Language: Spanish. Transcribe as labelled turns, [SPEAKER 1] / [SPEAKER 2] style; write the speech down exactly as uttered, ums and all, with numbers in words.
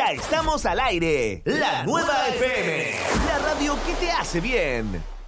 [SPEAKER 1] Ya estamos al aire. La Nueva F M. La radio que te hace bien.